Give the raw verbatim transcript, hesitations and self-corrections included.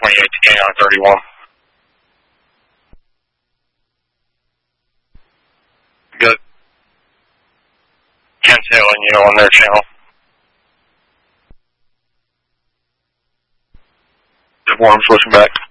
twenty-eight to K nine thirty-one. Good. Ken's hailing you on their channel. Good morning, switching back.